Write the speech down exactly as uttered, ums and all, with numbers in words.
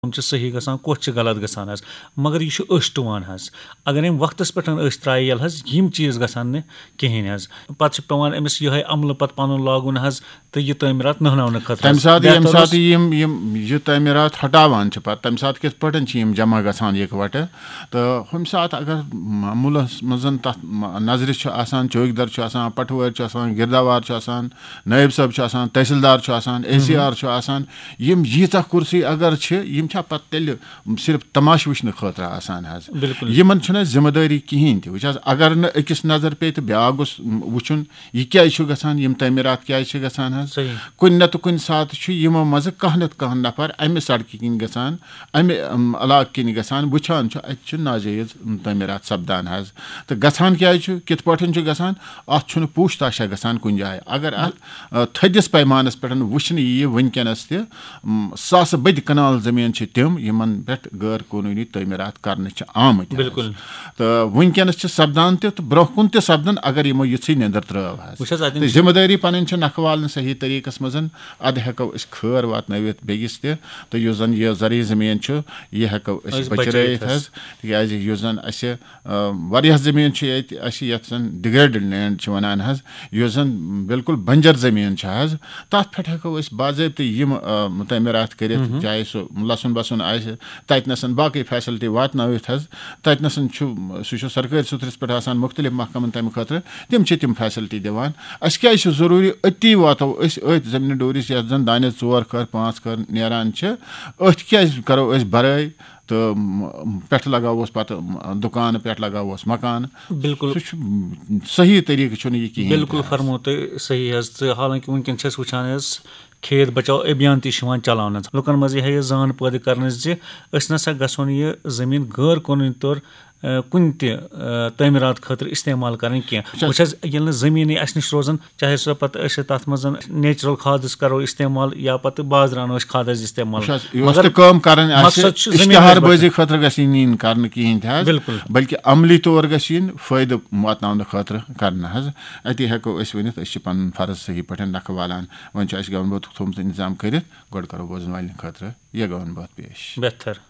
یِم چھِ صحیح گژھان کۄس چھِ غلط گژھان حظ مگر یہِ چھُ أچھ ٹُوان حظ اگر أمۍ وقتَس پٮ۪ٹھ أچھ ترٛایہِ ییٚلہِ حظ یِم چیٖز گژھن نہٕ کِہیٖنۍ حظ پَتہٕ چھِ پیٚوان أمِس یِہوے عملہٕ پَتہٕ پَنُن لاگُن حظ تہٕ یہِ تعمیٖرات نٔناونہٕ خٲطرٕ تَمہِ ساتہٕ ییٚمہِ ساتہٕ یِم یِم یہِ تعمیٖرات ہٹاوان چھِ پَتہٕ تَمہِ ساتہٕ کِتھ پٲٹھۍ چھِ یِم جمع گژھان یِکوَٹہٕ تہٕ ہُمہِ ساتہٕ اگر معموٗلَس منٛز تَتھ نظرِ چھُ آسان چوکیدار چھُ آسان پٹوٲرۍ چھُ آسان گِرداوار چھُ آسان نٲیِب صٲب چھُ آسان تحصیٖلدار چھُ آسان اے سی آر چھُ آسان یِم ییٖژاہ کُرسی اگر چھِ یِم چھا پَتہٕ تیٚلہِ صرف تماشہٕ وٕچھنہٕ خٲطرٕ آسان حظ یِمن چھُنہٕ اَسہِ ذِمہٕ دٲری کِہیٖنۍ تہِ وٕچھ حظ اگر نہٕ أکِس نظر پیٚیہِ تہٕ بیٛاکھ گوٚژھ وٕچھُن یہِ کیازِ چھُ گژھان یِم تعمیٖرات کیازِ چھِ گژھان حظ کُنہِ نَتہٕ کُنہِ ساتہٕ چھُ یِمو منٛزٕ کانٛہہ نَتہٕ کانٛہہ نفر اَمہِ سڑکہِ کِنۍ گژھان اَمہِ علاقہٕ کِنۍ گژھان وٕچھان چھُ اَتہِ چھُ ناجٲیز تعمیٖرات سپدان حظ تہٕ گژھان کیازِ چھُ کِتھ پٲٹھۍ چھُ گژھان اَتھ چھُنہٕ پوٗچھ تاشا گژھان کُنہِ جایہِ اگر اَتھ تھٔدِس پیمانَس پٮ۪ٹھ وٕچھنہٕ یِیہِ وٕنکیٚنَس تہِ ساسہٕ بٔدۍ کَنال زٔمیٖن چھِ تِم یِمن پٮ۪ٹھ غٲر قونوٗنی تعمیٖرات کرنہٕ چھِ آمٕتۍ تہٕ وٕنکیٚنَس چھِ سپدان تہِ تہٕ برونٛہہ کُن تہِ سپدان اگر یِمو یِژھٕے نیٚنٛدٕر ترٛٲو حظ تہٕ ذِمہٕ دٲری پَنٕنۍ چھِ نکھٕ والنہٕ صحیح طریٖقَس منٛز اَدٕ ہٮ۪کو أسۍ خٲر واتنٲوِتھ بیٚیِس تہِ تہٕ یُس زَن یہِ زرعی زٔمیٖن چھُ یہِ ہٮ۪کو أسۍ بچرٲیِتھ حظ تِکیازِ یُس زَن اَسہِ واریاہ زٔمیٖن چھُ ییٚتہِ اَسہِ یَتھ زَن ڈِگریڈٕڈ لینٛڈ چھِ وَنان حظ یُس زَن بِلکُل بنجر زٔمیٖن چھِ حظ تَتھ پٮ۪ٹھ ہٮ۪کو أسۍ باضٲبطہٕ یِم تعمیٖرات کٔرِتھ چاہے سُہ لَسُن بَسُن آسہِ تَتہِ نَس باقٕے فیسَلٹی واتنٲوِتھ حظ تَتہِ نَس چھُ سُہ چھُ سرکٲرۍ صوٗترَس پٮ۪ٹھ آسان مُختٔلِف محکمَن تَمہِ خٲطرٕ تِم چھِ تِم فیسَلٹی دِوان اَسہِ کیازِ چھُ ضروٗری أتی واتو أسۍ أتھۍ زٔمیٖنہِ ڈوٗرِس یَتھ زَن دانٮ۪س ژور کھٔر پانٛژھ کھٔر نیران چھِ أتھۍ کیازِ کَرو أسۍ بَرٲے تہٕ پٮ۪ٹھٕ لگاووس پَتہٕ دُکانہٕ پٮ۪ٹھ لگاووس مکانہٕ بِلکُل سُہ چھُ صحیح طریٖقہٕ چھُنہٕ یہِ کِہیٖنۍ بِلکُل فرمو تۄہہِ صحیح حظ تہٕ حالانکہِ وٕنکیٚن چھِ أسۍ وٕچھان حظ کھیت بَچاو ابھیان تہِ چھُ یِوان چلاونہٕ لُکن منٛز یِہے یہِ زان پٲدٕ کرنہٕ زِ أسۍ نسا گژھو نہٕ یہِ زٔمیٖن غٲر قونوٗنی طور کُنہِ تہِ تعمیٖرات خٲطرٕ اِستعمال کَرٕنۍ کینٛہہ وٕچھ حظ ییٚلہِ نہٕ زٔمیٖنٕے اَسہِ نِش روزان چاہے سۄ پَتہٕ أسۍ تَتھ منٛز نیچرل کھادٕس کَرو اِستعمال یا پَتہٕ بازرٕ اَنو أسۍ کھادٕس اِستعمال کٲم کَرٕنۍ اِشتِہار بٲزی خٲطرٕ گژھِ یہِ یِنۍ کرنہٕ کِہیٖنۍ تہِ حظ بِلکُل بٔلکہِ عملی طور گژھِ یِنۍ فٲیدٕ واتناونہٕ خٲطرٕ کرنہٕ حظ اَتی ہٮ۪کو أسۍ ؤنِتھ أسۍ چھِ پَنُن فرض صحیح پٲٹھۍ نکھٕ والان وۄنۍ چھُ اَسہِ گورمنٹُک تھوٚمُت اِنتظام کٔرِتھ گۄڈٕ کَرو بوزَن والٮ۪ن خٲطرٕ یہِ گورمنٹ پیش بہتر